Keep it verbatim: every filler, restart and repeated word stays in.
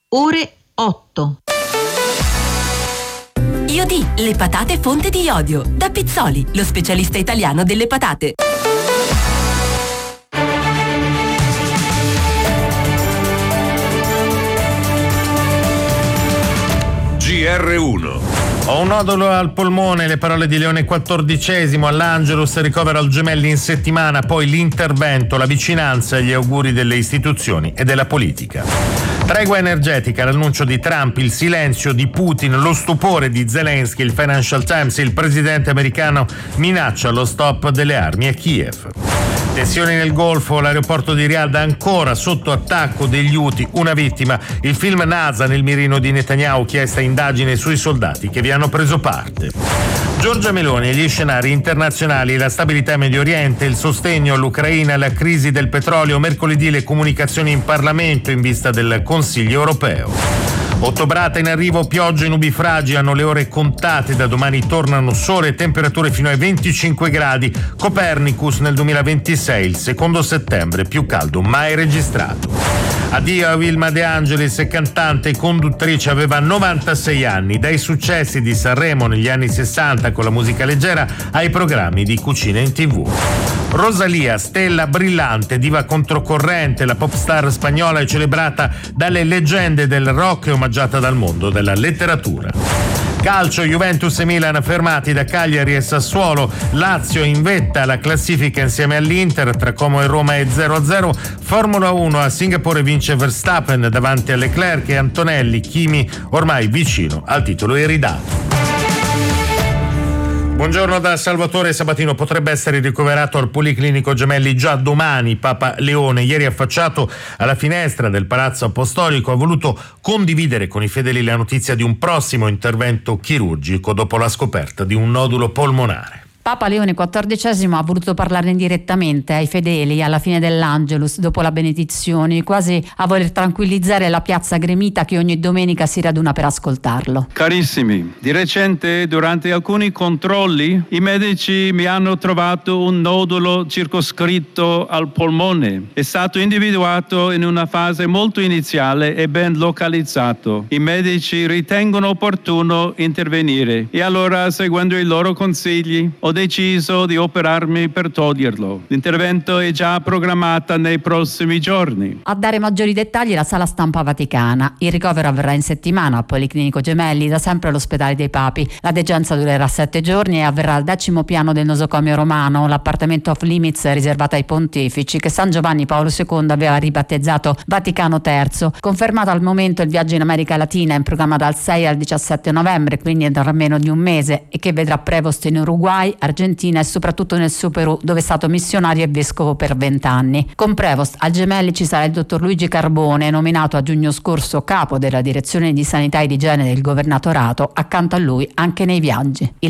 ore otto. Iodì, le patate fonte di iodio. Da Pizzoli, lo specialista italiano delle patate. G R uno. Ho un nodulo al polmone, le parole di Leone quattordicesimo all'Angelus, ricovero al Gemelli in settimana, poi l'intervento, la vicinanza e gli auguri delle istituzioni e della politica. Tregua energetica, l'annuncio di Trump, il silenzio di Putin, lo stupore di Zelensky, il Financial Times, il presidente americano minaccia lo stop delle armi a Kiev. Tensioni nel Golfo, l'aeroporto di Riyadh ancora sotto attacco degli Houthi, una vittima. Il film NASA nel mirino di Netanyahu, chiesta indagine sui soldati che vi hanno preso parte. Giorgia Meloni e gli scenari internazionali, la stabilità in Medio Oriente, il sostegno all'Ucraina, la crisi del petrolio, mercoledì le comunicazioni in Parlamento in vista del Consiglio europeo. Ottobrata in arrivo, piogge e nubifragi, hanno le ore contate, da domani tornano sole e temperature fino ai venticinque gradi. Copernicus nel duemilaventisei, il secondo settembre più caldo mai registrato. Addio a Wilma De Angelis, cantante e conduttrice, aveva novantasei anni, dai successi di Sanremo negli anni sessanta con la musica leggera ai programmi di cucina in tv. Rosalía, stella brillante, diva controcorrente, la pop star spagnola è celebrata dalle leggende del rock e omaggiata dal mondo della letteratura. Calcio, Juventus e Milan fermati da Cagliari e Sassuolo, Lazio in vetta alla classifica insieme all'Inter, tra Como e Roma è zero a zero, Formula uno a Singapore vince Verstappen davanti a Leclerc e Antonelli, Kimi ormai vicino al titolo iridato. Buongiorno da Salvatore Sabatino. Potrebbe essere ricoverato al Policlinico Gemelli già domani Papa Leone. Ieri, affacciato alla finestra del Palazzo Apostolico, ha voluto condividere con i fedeli la notizia di un prossimo intervento chirurgico dopo la scoperta di un nodulo polmonare. Papa Leone quattordicesimo ha voluto parlare direttamente ai fedeli alla fine dell'Angelus, dopo la benedizione, quasi a voler tranquillizzare la piazza gremita che ogni domenica si raduna per ascoltarlo. Carissimi, di recente durante alcuni controlli i medici mi hanno trovato un nodulo circoscritto al polmone. È stato individuato in una fase molto iniziale e ben localizzato. I medici ritengono opportuno intervenire e allora, seguendo i loro consigli, ho deciso di operarmi per toglierlo. L'intervento è già programmata nei prossimi giorni. A dare maggiori dettagli la sala stampa vaticana. Il ricovero avverrà in settimana al Policlinico Gemelli, da sempre all'ospedale dei Papi. La degenza durerà sette giorni e avverrà al decimo piano del nosocomio romano, l'appartamento off limits riservato ai pontefici, che San Giovanni Paolo secondo aveva ribattezzato Vaticano terzo. Confermato al momento il viaggio in America Latina, in programma dal sei al diciassette novembre, quindi tra meno di un mese, e che vedrà preposto in Uruguay, Argentina e soprattutto nel suo Perù, dove è stato missionario e vescovo per vent'anni. Con Prevost al Gemelli ci sarà il dottor Luigi Carbone, nominato a giugno scorso capo della direzione di sanità ed igiene del governatorato, accanto a lui anche nei viaggi.